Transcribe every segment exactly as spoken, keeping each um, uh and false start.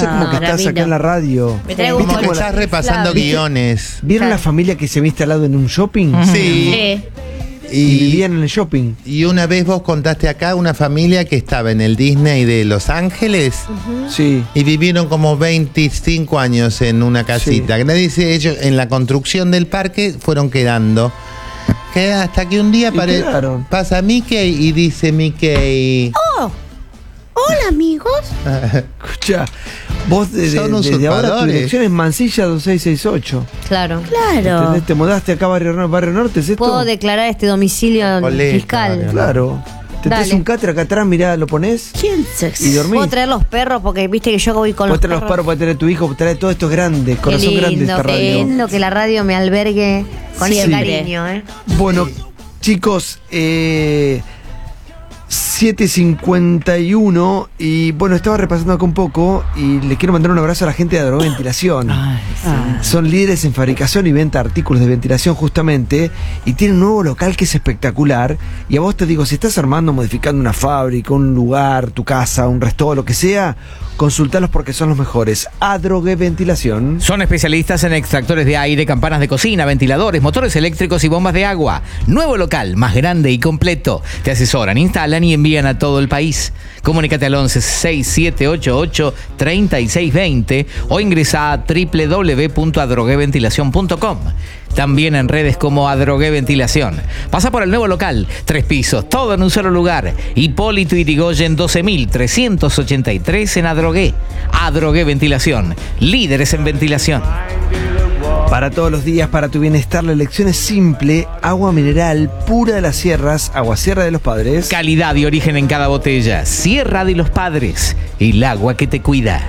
ser como que estás acá en la radio. Me traigo Como un que mochi- estás repasando ¿Viste? guiones. ¿Vieron Claro. la familia que se había instalado en un shopping? Sí. Sí. Y Y, vivían en el shopping. y una vez vos contaste acá una familia que estaba en el Disney de Los Ángeles Sí. y vivieron como veinticinco años en una casita. Que nadie dice, ellos en la construcción del parque fueron quedando. Que hasta que un día Y pare- quedaron. pasa Mickey y dice Mickey. Oh, hola amigos. Escucha, vos de- de- Son desde ahora tu usurpadores. dirección es Mansilla dos seis seis ocho. Claro. ¿Entendés? Claro. Te mudaste acá a Barrio, Nor- Barrio Norte, ¿es esto? Puedo declarar este domicilio Boleta, fiscal. Barrio Claro. Te traes Dale. un catre acá atrás, mirá, lo pones ¿Quién y dormís. Puedo traer los perros porque viste que yo voy con Puedes los traer los perros. perros, puedes traer tu hijo, traer todo esto es grande, Qué corazón grande lindo, esta qué radio. lindo que la radio me albergue con ese Siempre. cariño, ¿eh? Bueno, chicos, eh, siete cincuenta y uno y bueno, estaba repasando acá un poco y le quiero mandar un abrazo a la gente de Adroventilación. Ay, sí. Son líderes en fabricación y venta de artículos de ventilación justamente y tienen un nuevo local que es espectacular y a vos te digo, si estás armando, modificando una fábrica, un lugar, tu casa, un restaurante, lo que sea, consultalos porque son los mejores. Adrogué Ventilación. Son especialistas en extractores de aire, campanas de cocina, ventiladores, motores eléctricos y bombas de agua. Nuevo local, más grande y completo. Te asesoran, instalan y envían a todo el país. Comunícate al once sesenta y siete ochenta y ocho treinta y seis veinte o ingresa a doble u doble u doble u punto adrogué ventilación punto com. También en redes como Adrogué Ventilación. Pasa por el nuevo local, tres pisos, todo en un solo lugar. Hipólito Yrigoyen doce mil trescientos ochenta y tres en Adrogué. Adrogué Ventilación, líderes en ventilación. Para todos los días, para tu bienestar, la elección es simple. Agua mineral pura de las sierras, agua Sierra de los Padres. Calidad y origen en cada botella. Sierra de los Padres, el agua que te cuida.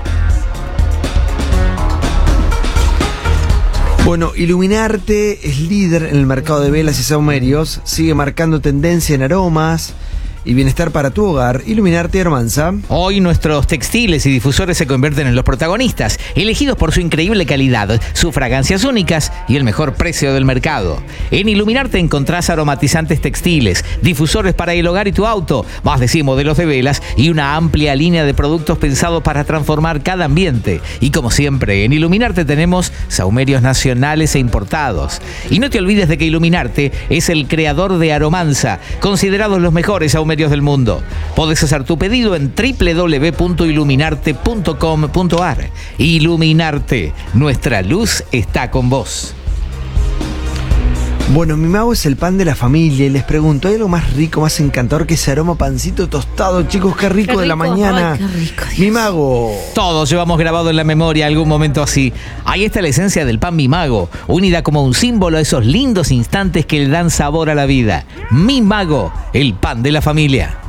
Bueno, Iluminarte es líder en el mercado de velas y saumerios. Sigue marcando tendencia en aromas y bienestar para tu hogar. Iluminarte, Hermanza. Hoy nuestros textiles y difusores se convierten en los protagonistas, elegidos por su increíble calidad, sus fragancias únicas y el mejor precio del mercado. En Iluminarte encontrás aromatizantes textiles, difusores para el hogar y tu auto, más de cien modelos de velas y una amplia línea de productos pensados para transformar cada ambiente. Y como siempre, en Iluminarte tenemos saumerios nacionales e importados. Y no te olvides de que Iluminarte es el creador de Aromanza, considerados los mejores saumerios del mundo. Podés hacer tu pedido en doble u doble u doble u punto iluminarte punto com punto a r. Iluminarte, nuestra luz está con vos. Bueno, mi mago es el pan de la familia y les pregunto, ¿hay algo más rico, más encantador que ese aroma pancito tostado? Chicos, qué rico, Qué de la rico. mañana. Ay, qué rico, Dios. Mi mago. Todos llevamos grabado en la memoria algún momento así. Ahí está la esencia del pan Mi Mago, unida como un símbolo a esos lindos instantes que le dan sabor a la vida. Mi Mago, el pan de la familia.